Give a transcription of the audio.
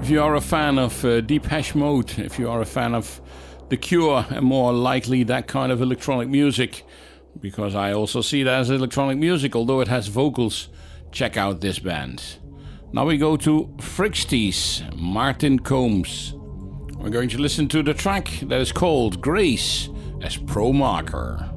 If you are a fan of Depeche Mode, if you are a fan of The Cure, and more likely that kind of electronic music, because I also see that as electronic music, although it has vocals, check out this band. Now we go to Frixties, Martin Combs. We're going to listen to the track that is called Grace as Pro Marker.